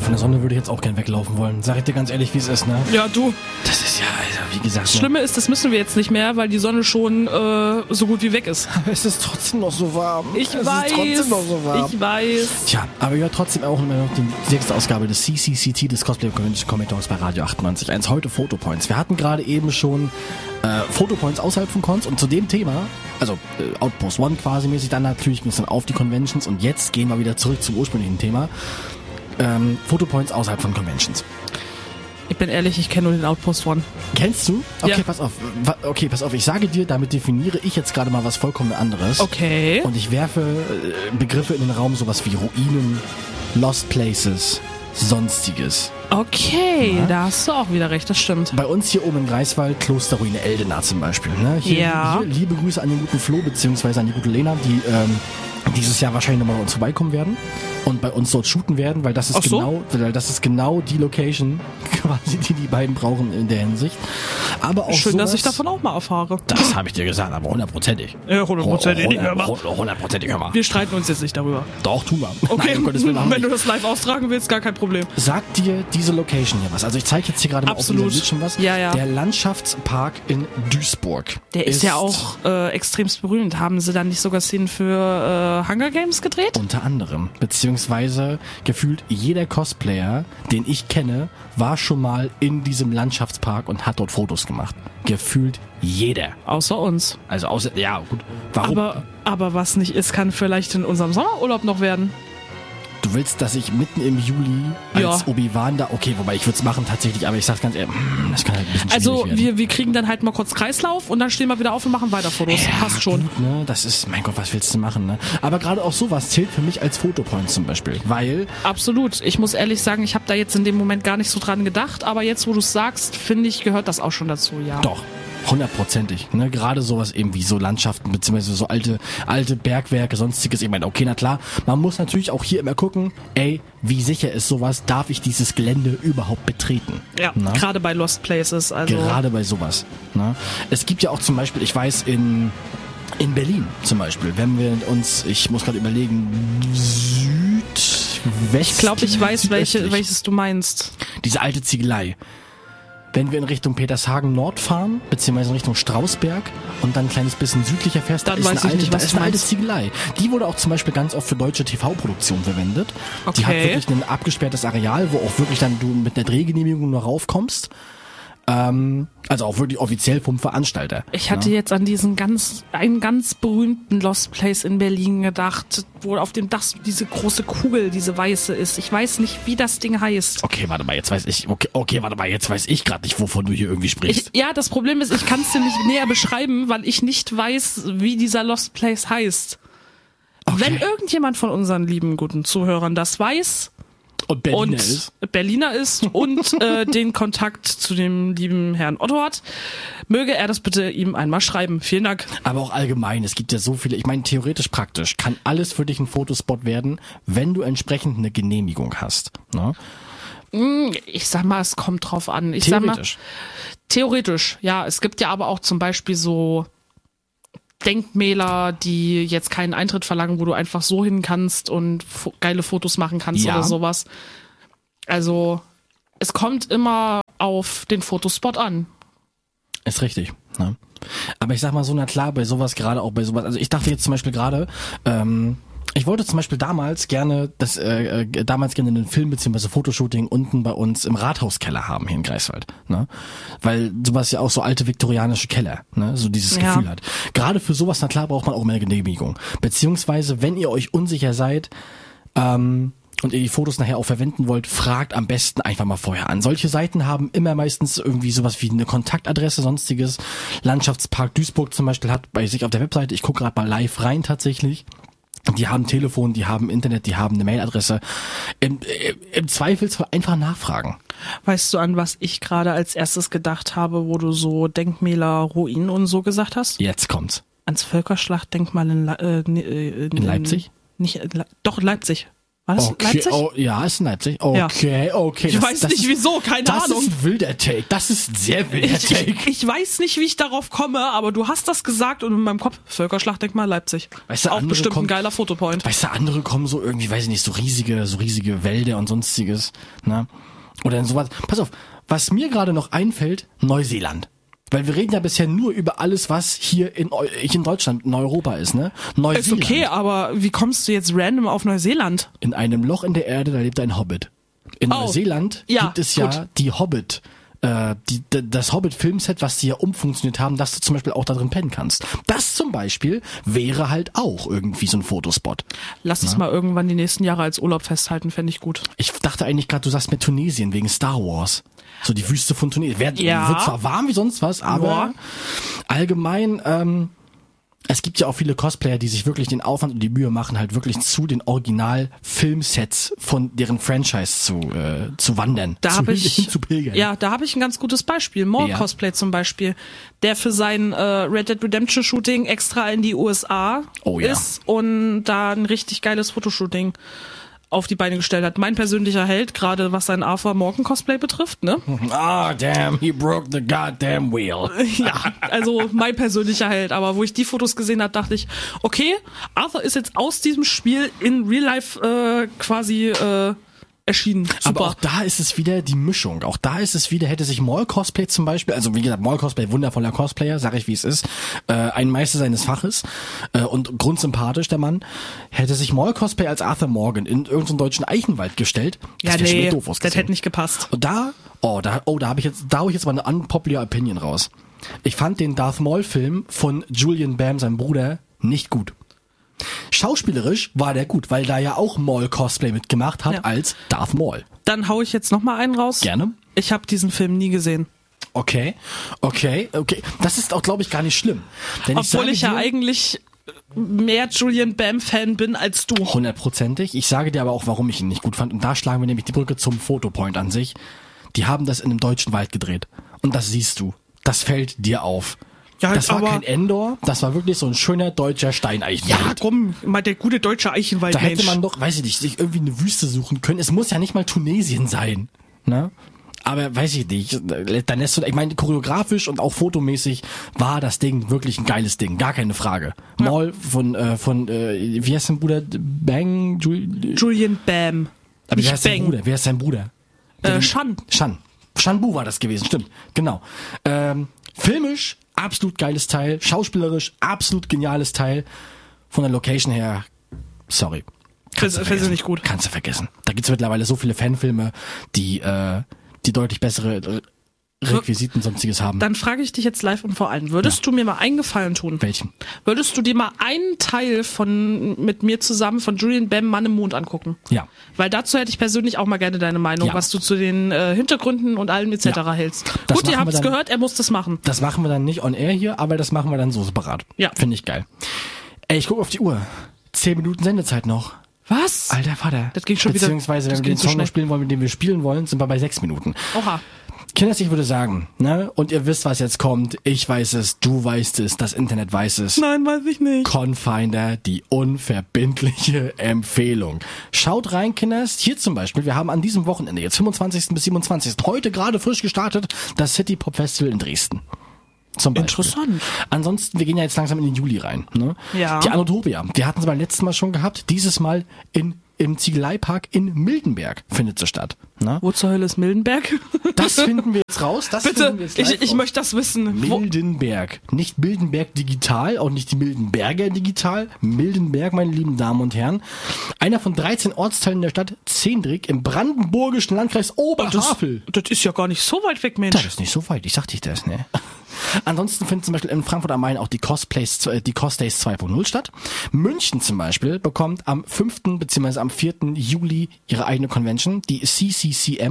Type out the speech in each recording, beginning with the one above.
von der Sonne würde ich jetzt auch gern weglaufen wollen. Sag ich dir ganz ehrlich, wie es ist, ne? Ja, du. Das ist ja, also, wie gesagt... Das Schlimme ist, das müssen wir jetzt nicht mehr, weil die Sonne schon so gut wie weg ist. Aber es ist trotzdem noch so warm. Ich weiß. Tja, aber wir haben trotzdem auch immer noch die 6. Ausgabe des CCCT, des Cosplay Convention Comic Talks bei Radio 98.1. Heute Fotopoints. Wir hatten gerade eben schon Fotopoints außerhalb von Cons und zu dem Thema, also Outpost One quasi mäßig, dann natürlich ging es dann auf die Conventions und jetzt gehen wir wieder zurück zum ursprünglichen Thema. Fotopoints außerhalb von Conventions. Ich bin ehrlich, ich kenne nur den Outpost One. Kennst du? Okay, ja. pass auf. Ich sage dir, damit definiere ich jetzt gerade mal was vollkommen anderes. Okay. Und ich werfe Begriffe in den Raum, sowas wie Ruinen, Lost Places, Sonstiges. Okay, ja. Da hast du auch wieder recht, das stimmt. Bei uns hier oben in Greifswald, Klosterruine Eldena zum Beispiel. Ne? Hier, liebe Grüße an den guten Flo, beziehungsweise an die gute Lena, die dieses Jahr wahrscheinlich nochmal bei uns vorbeikommen werden und bei uns dort shooten werden, weil das ist genau die Location, quasi, die beiden brauchen in der Hinsicht. Aber auch schön, sowas, dass ich davon auch mal erfahre. Das habe ich dir gesagt, aber 100%ig. Ja, 100%ig. 100%ig, hör mal. Wir streiten uns jetzt nicht darüber. Doch, tun wir. Okay, nein, um Gottes Willen, wenn du das live austragen willst, gar kein Problem. Sagt dir diese Location hier was? Also ich zeige jetzt hier gerade mal auf dem Bildschirm was. Ja. Der Landschaftspark in Duisburg. Der ist ja auch extremst berühmt. Haben sie dann nicht sogar Szenen für Hunger Games gedreht? Unter anderem. Beziehungsweise gefühlt jeder Cosplayer, den ich kenne, war schon mal in diesem Landschaftspark und hat dort Fotos gemacht. Gefühlt jeder. Außer uns. Also ja, gut. Warum? Aber was nicht ist, kann vielleicht in unserem Sommerurlaub noch werden. Du willst, dass ich mitten im Juli als Obi-Wan da... Okay, wobei ich würde es machen tatsächlich, aber ich sag's ganz ehrlich, das kann halt ein bisschen schwierig werden. Also wir kriegen dann halt mal kurz Kreislauf und dann stehen wir wieder auf und machen weiter Fotos. Ja, passt schon. Gut, ne? Das ist, mein Gott, was willst du machen, ne? Aber gerade auch sowas zählt für mich als Fotopoint zum Beispiel, weil... Absolut. Ich muss ehrlich sagen, ich habe da jetzt in dem Moment gar nicht so dran gedacht, aber jetzt, wo du es sagst, finde ich, gehört das auch schon dazu, ja. Doch. 100%ig, ne? Gerade sowas eben wie so Landschaften, beziehungsweise so alte Bergwerke, sonstiges. Ich meine, okay, na klar, man muss natürlich auch hier immer gucken, wie sicher ist sowas, darf ich dieses Gelände überhaupt betreten? Ja, gerade bei Lost Places. Also gerade bei sowas. Ne? Es gibt ja auch zum Beispiel, ich weiß, in Berlin zum Beispiel, wenn wir uns, ich muss gerade überlegen, Südwest. Ich glaube, ich weiß, welches du meinst. Diese alte Ziegelei. Wenn wir in Richtung Petershagen Nord fahren, beziehungsweise in Richtung Strausberg und dann ein kleines bisschen südlicher fährst, da ist eine alte Ziegelei. Die wurde auch zum Beispiel ganz oft für deutsche TV-Produktion verwendet. Okay. Die hat wirklich ein abgesperrtes Areal, wo auch wirklich dann du mit einer Drehgenehmigung nur raufkommst. Also auch wirklich offiziell vom Veranstalter. Ich hatte jetzt an einen ganz berühmten Lost Place in Berlin gedacht, wo auf dem Dach diese große Kugel, diese weiße ist. Ich weiß nicht, wie das Ding heißt. Okay, warte mal, jetzt weiß ich gerade nicht, wovon du hier irgendwie sprichst. Das Problem ist, ich kann es dir nicht näher beschreiben, weil ich nicht weiß, wie dieser Lost Place heißt. Okay. Wenn irgendjemand von unseren lieben, guten Zuhörern das weiß... Und Berliner ist und den Kontakt zu dem lieben Herrn Otto hat, möge er das bitte ihm einmal schreiben. Vielen Dank. Aber auch allgemein, es gibt ja so viele, ich meine theoretisch praktisch, kann alles für dich ein Fotospot werden, wenn du entsprechend eine Genehmigung hast. Ne? Ich sag mal, es kommt drauf an. Theoretisch, ja. Es gibt ja aber auch zum Beispiel so Denkmäler, die jetzt keinen Eintritt verlangen, wo du einfach so hin kannst und geile Fotos machen kannst oder sowas. Also es kommt immer auf den Fotospot an. Ist richtig. Ne? Aber ich sag mal so, na klar, bei sowas, gerade auch bei sowas, also ich dachte jetzt zum Beispiel gerade, ich wollte zum Beispiel damals gerne einen Film bzw. Fotoshooting unten bei uns im Rathauskeller haben hier in Greifswald, ne? Weil sowas ja auch so alte viktorianische Keller, ne? So dieses Gefühl hat. Gerade für sowas, na klar, braucht man auch mehr eine Genehmigung. Beziehungsweise, wenn ihr euch unsicher seid, und ihr die Fotos nachher auch verwenden wollt, fragt am besten einfach mal vorher an. Solche Seiten haben immer meistens irgendwie sowas wie eine Kontaktadresse, sonstiges. Landschaftspark Duisburg zum Beispiel hat bei sich auf der Webseite, ich gucke gerade mal live rein tatsächlich, die haben Telefon, die haben Internet, die haben eine Mailadresse. Im Zweifelsfall einfach nachfragen. Weißt du, an was ich gerade als erstes gedacht habe, wo du so Denkmäler, Ruinen und so gesagt hast? Jetzt kommt's. Ans Völkerschlachtdenkmal in Leipzig? Doch, in Leipzig. War das Okay, Leipzig? oh, ja, ist in Leipzig. Okay. Ich weiß nicht wieso, keine Ahnung. Das ist ein wilder Take. Das ist ein sehr wilder Take. Ich weiß nicht, wie ich darauf komme, aber du hast das gesagt und in meinem Kopf, Völkerschlachtdenkmal Leipzig. Weißt du, auch andere bestimmt kommen- ein geiler Fotopoint. Weißt du, andere kommen so irgendwie, weiß ich nicht, so riesige Wälder und sonstiges, ne? Oder in sowas. Pass auf, was mir gerade noch einfällt, Neuseeland. Weil wir reden ja bisher nur über alles, was hier in Deutschland, in Europa ist, ne? Neuseeland. Ist okay, aber wie kommst du jetzt random auf Neuseeland? In einem Loch in der Erde, da lebt ein Hobbit. In Neuseeland gibt es ja gut. die Hobbit, das Hobbit-Filmset, was die ja umfunktioniert haben, dass du zum Beispiel auch da drin pennen kannst. Das zum Beispiel wäre halt auch irgendwie so ein Fotospot. Lass es mal irgendwann die nächsten Jahre als Urlaub festhalten, fände ich gut. Ich dachte eigentlich gerade, du sagst mir Tunesien wegen Star Wars. So die Wüste von Tunesien. Wird zwar warm wie sonst was, aber allgemein, es gibt ja auch viele Cosplayer, die sich wirklich den Aufwand und die Mühe machen, halt wirklich zu den Original-Filmsets von deren Franchise zu wandern. Da habe ich zu pilgern. Ja, da habe ich ein ganz gutes Beispiel. More Cosplay zum Beispiel, der für sein Red Dead Redemption Shooting extra in die USA ist und da ein richtig geiles Fotoshooting auf die Beine gestellt hat. Mein persönlicher Held, gerade was sein Arthur Morgan Cosplay betrifft, ne? Ah, damn, he broke the goddamn wheel. Ja, also mein persönlicher Held. Aber wo ich die Fotos gesehen habe, dachte ich, okay, Arthur ist jetzt aus diesem Spiel in Real Life quasi erschienen. Super. Aber auch da ist es wieder die Mischung. Auch da ist es wieder, hätte sich Mall Cosplay zum Beispiel, also wie gesagt, Mall Cosplay, wundervoller Cosplayer, sag ich wie es ist, ein Meister seines Faches und grundsympathisch der Mann, hätte sich Mall Cosplay als Arthur Morgan in irgendeinen deutschen Eichenwald gestellt. Das hätte nicht gepasst. Und da hau ich jetzt mal eine unpopular Opinion raus. Ich fand den Darth Maul Film von Julian Bam, seinem Bruder, nicht gut. Schauspielerisch war der gut, weil da ja auch Maul Cosplay mitgemacht hat als Darth Maul. Dann hau ich jetzt noch mal einen raus. Gerne. Ich habe diesen Film nie gesehen. Okay. Das ist auch, glaube ich, gar nicht schlimm. Denn obwohl ich ja eigentlich mehr Julian Bam-Fan bin als du. 100%ig. Ich sage dir aber auch, warum ich ihn nicht gut fand. Und da schlagen wir nämlich die Brücke zum Fotopoint an sich. Die haben das in einem deutschen Wald gedreht. Und das siehst du. Das fällt dir auf. Ja, das war kein Endor, das war wirklich so ein schöner deutscher Steineichenwald. Ja, komm, mal der gute deutsche Eichenwald. Da hätte man doch, weiß ich nicht, sich irgendwie eine Wüste suchen können. Es muss ja nicht mal Tunesien sein, ne? Aber weiß ich nicht, dann lässt du, ich meine, choreografisch und auch fotomäßig war das Ding wirklich ein geiles Ding, gar keine Frage. Ja. Maul von wie heißt sein Bruder? Julian Bam. Aber wie heißt sein Bruder? Wer ist sein Bruder? Shanbu war das gewesen, stimmt, genau. Filmisch absolut geiles Teil, schauspielerisch absolut geniales Teil. Von der Location her, sorry. Findest du nicht gut? Kannst du vergessen. Da gibt's mittlerweile so viele Fanfilme, die deutlich bessere Requisiten sonstiges haben. Dann frage ich dich jetzt live und vor allem, würdest du mir mal einen Gefallen tun? Welchen? Würdest du dir mal einen Teil mit mir zusammen von Julian Bam Mann im Mond angucken? Ja. Weil dazu hätte ich persönlich auch mal gerne deine Meinung, was du zu den Hintergründen und allem etc. hältst. Gut, ihr habt es gehört, er muss das machen. Das machen wir dann nicht on air hier, aber das machen wir dann so separat. Ja. Finde ich geil. Ey, ich gucke auf die Uhr. 10 Minuten Sendezeit noch. Was? Alter Vater. Das ging schon wieder. Beziehungsweise, wenn wir den Song noch spielen wollen, mit dem wir spielen wollen, sind wir bei 6 Minuten. Oha. Kinders, ich würde sagen, ne? Und ihr wisst, was jetzt kommt. Ich weiß es, du weißt es, das Internet weiß es. Nein, weiß ich nicht. Confinder, die unverbindliche Empfehlung. Schaut rein, Kinders. Hier zum Beispiel, wir haben an diesem Wochenende, jetzt 25. bis 27. heute gerade frisch gestartet, das City Pop Festival in Dresden. Zum Beispiel. Interessant. Ansonsten, wir gehen ja jetzt langsam in den Juli rein. Ne? Ja. Die Anotopia, wir hatten sie beim letzten Mal schon gehabt. Dieses Mal im Ziegeleipark in Mildenberg findet sie statt. Ne? Wo zur Hölle ist Mildenberg? Das finden wir jetzt raus. Bitte, ich möchte das wissen. Mildenberg. Nicht Mildenberg digital, auch nicht die Mildenberger digital. Mildenberg, meine lieben Damen und Herren. Einer von 13 Ortsteilen der Stadt Zehndrick im brandenburgischen Landkreis Oberhavel. Das ist ja gar nicht so weit weg, Mensch. Das ist nicht so weit, ich sag dich das, ne? Ansonsten finden zum Beispiel in Frankfurt am Main auch die Cosdays 2.0 statt. München zum Beispiel bekommt am 5. bzw. am 4. Juli ihre eigene Convention, die CCCM.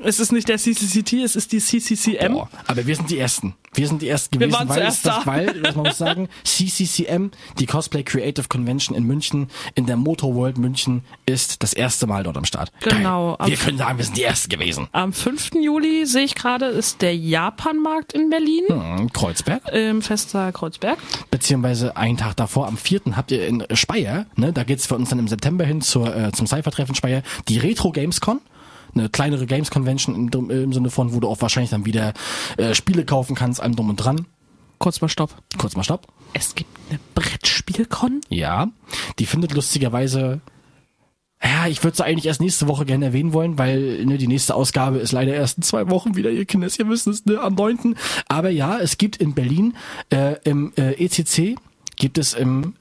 Es ist nicht der CCCT, es ist die CCCM. Boah, aber wir sind die Ersten. Wir sind die Ersten gewesen, weil, man muss sagen, CCCM, die Cosplay Creative Convention in München, in der Motor World München, ist das erste Mal dort am Start. Genau. Wir können sagen, wir sind die Ersten gewesen. Am 5. Juli, sehe ich gerade, ist der Japan-Markt in Berlin. Kreuzberg. Im Festsaal Kreuzberg. Beziehungsweise einen Tag davor, am 4. habt ihr in Speyer, ne, da geht's für uns dann im September hin zum Cypher-Treffen Speyer, die Retro Gamescon. Eine kleinere Games-Convention im Sinne von, wo du auch wahrscheinlich dann wieder Spiele kaufen kannst, allem drum und dran. Kurz mal Stopp. Es gibt eine Brettspielcon? Ja, die findet lustigerweise, ja, ich würde es eigentlich erst nächste Woche gerne erwähnen wollen, weil die nächste Ausgabe ist leider erst in 2 Wochen wieder, ihr Kinders, ihr wisst es, am 9. Aber ja, es gibt in Berlin im ECC gibt es vom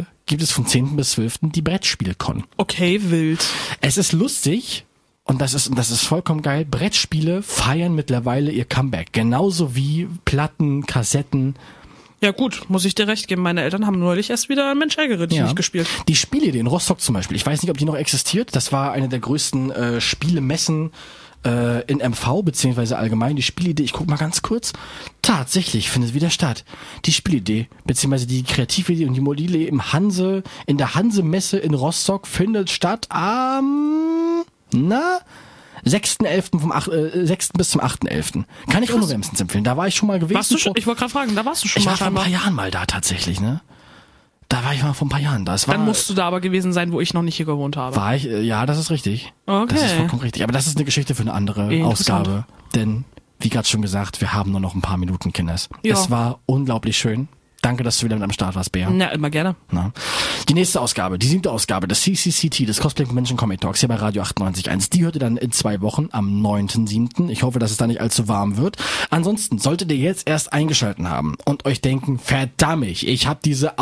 10. bis 12. die Brettspielcon. Okay, wild. Es ist lustig. Und das ist vollkommen geil. Brettspiele feiern mittlerweile ihr Comeback. Genauso wie Platten, Kassetten. Ja gut, muss ich dir recht geben. Meine Eltern haben neulich erst wieder Mensch ärgere dich nicht gespielt. Die Spielidee in Rostock zum Beispiel. Ich weiß nicht, ob die noch existiert. Das war eine der größten Spielemessen in MV, beziehungsweise allgemein. Die Spielidee, ich guck mal ganz kurz. Tatsächlich findet wieder statt. Die Spielidee, beziehungsweise die Kreatividee und die Modelle in der Hanse-Messe in Rostock findet statt am 6.11. vom 6. bis zum 8.11. Kann ich auch nur wärmstens empfehlen. Da war ich schon mal gewesen. Ich wollte gerade fragen, da warst du schon mal. Ich war vor ein paar Jahren mal da tatsächlich, ne? Da war ich mal vor ein paar Jahren da. Dann musst du da aber gewesen sein, wo ich noch nicht hier gewohnt habe. War ich? Ja, das ist richtig. Okay. Das ist vollkommen richtig. Aber das ist eine Geschichte für eine andere Ausgabe. Denn, wie gerade schon gesagt, wir haben nur noch ein paar Minuten, Kinders. Ja. Es war unglaublich schön. Danke, dass du wieder mit am Start warst, Bea. Na, immer gerne. Na. Die nächste Ausgabe, die 7. Ausgabe des CCCT, des Cosplay Convention Comic Talks hier bei Radio 98.1. Die hört ihr dann in 2 Wochen am 9.7. Ich hoffe, dass es da nicht allzu warm wird. Ansonsten solltet ihr jetzt erst eingeschalten haben und euch denken, verdammt, ich habe diese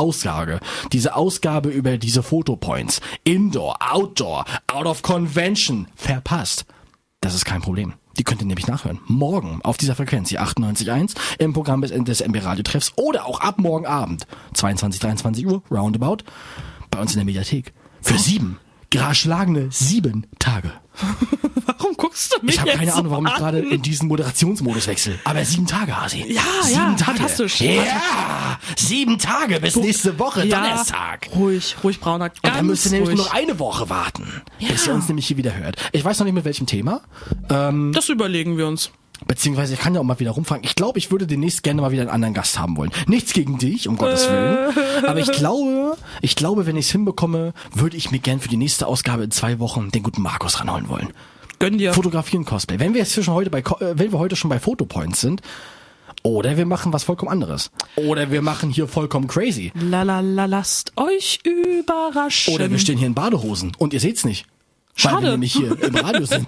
Ausgabe über diese Fotopoints, Indoor, Outdoor, Out of Convention verpasst. Das ist kein Problem. Die könnt ihr nämlich nachhören. Morgen auf dieser Frequenz hier 98.1 im Programm des MB Radio Treffs oder auch ab morgen Abend 22, 23 Uhr roundabout bei uns in der Mediathek. Für 7 schlagende 7 Tage. Warum guckst du mich Ich habe keine Ahnung, warum ich gerade in diesen Moderationsmodus wechsle. Aber 7 Tage, Hasi. Ja, 7 Tage. Fantastisch. Ja, 7 Tage bis nächste Woche, Donnerstag. Ruhig, Brauner. Und dann müsst ihr nämlich nur noch eine Woche warten, bis ihr uns nämlich hier wieder hört. Ich weiß noch nicht mit welchem Thema. Das überlegen wir uns. Beziehungsweise ich kann ja auch mal wieder rumfragen. Ich glaube, ich würde demnächst gerne mal wieder einen anderen Gast haben wollen. Nichts gegen dich, um Gottes Willen. Aber ich glaube, wenn ich es hinbekomme, würde ich mir gern für die nächste Ausgabe in 2 Wochen den guten Markus ranholen wollen. Gönn dir. Fotografieren, Cosplay. Wenn wir heute schon bei Fotopoints sind, oder wir machen was vollkommen anderes. Oder wir machen hier vollkommen crazy. Lasst euch überraschen. Oder wir stehen hier in Badehosen und ihr seht's nicht. Schade. Weil wir nämlich hier im Radio sind.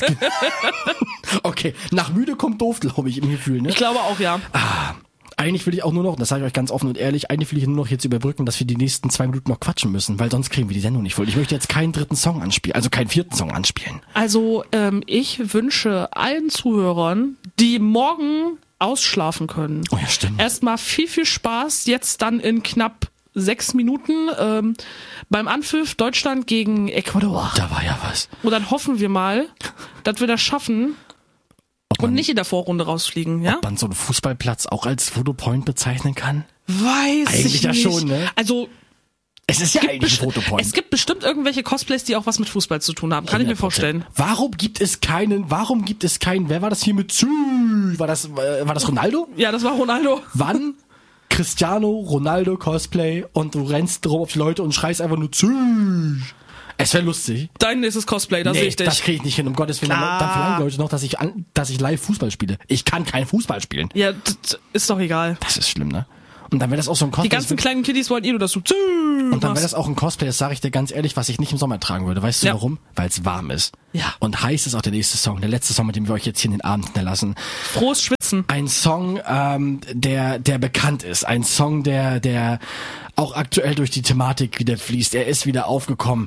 Okay, nach müde kommt doof, glaube ich, im Gefühl, ne? Ich glaube auch, ja. Eigentlich will ich auch nur noch, das sage ich euch ganz offen und ehrlich, eigentlich will ich nur noch jetzt überbrücken, dass wir die nächsten 2 Minuten noch quatschen müssen, weil sonst kriegen wir die Sendung nicht voll. Ich möchte jetzt keinen 3. Song anspielen, also keinen 4. Song anspielen. Also, ich wünsche allen Zuhörern, die morgen ausschlafen können. Oh ja, stimmt. Erstmal viel Spaß, jetzt dann in knapp 6 Minuten beim Anpfiff Deutschland gegen Ecuador. Da war ja was. Und dann hoffen wir mal, dass wir das schaffen und nicht in der Vorrunde rausfliegen. Ja? Ob man so einen Fußballplatz auch als Fotopoint bezeichnen kann? Weiß eigentlich ich ja nicht. Schon, ne? Also es ist ja eigentlich ein Fotopoint. Es gibt bestimmt irgendwelche Cosplays, die auch was mit Fußball zu tun haben. Kann 100%. Ich mir vorstellen. Warum gibt es keinen, wer war das hier mit War das Ronaldo? Ja, das war Ronaldo. Wann? Cristiano Ronaldo Cosplay und du rennst drum auf die Leute und schreist einfach nur Tschüss. Es wäre lustig. Dein nächstes Cosplay, das sehe ich dich. Das kriege ich nicht hin, um Gottes Willen. Dann verlangen Leute noch, dass ich live Fußball spiele. Ich kann kein Fußball spielen. Ja, das ist doch egal. Das ist schlimm, ne? Und dann wäre das auch so ein Cosplay. Die ganzen kleinen Kiddies wollen nur, dass du und dann wäre das auch ein Cosplay, das sage ich dir ganz ehrlich, was ich nicht im Sommer tragen würde. Weißt du warum? Weil es warm ist. Ja. Und heiß ist auch der nächste Song, der letzte Song, mit dem wir euch jetzt hier in den Abend hinterlassen. Frohes Schwitzen. Ein Song, der bekannt ist. Ein Song, der auch aktuell durch die Thematik wieder fließt. Er ist wieder aufgekommen.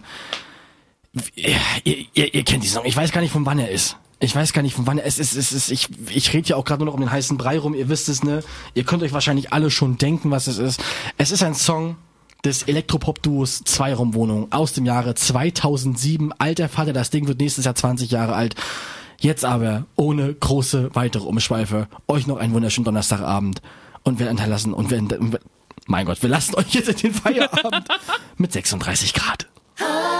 Ihr kennt die Song. Ich weiß gar nicht, von wann er ist. Ich rede ja auch gerade nur noch um den heißen Brei rum, ihr wisst es, ne? Ihr könnt euch wahrscheinlich alle schon denken, was es ist. Es ist ein Song des Elektropop-Duos Zweiraumwohnung aus dem Jahre 2007. Alter Vater, das Ding wird nächstes Jahr 20 Jahre alt. Jetzt aber, ohne große weitere Umschweife, euch noch einen wunderschönen Donnerstagabend und wir hinterlassen mein Gott, wir lassen euch jetzt in den Feierabend mit 36 Grad.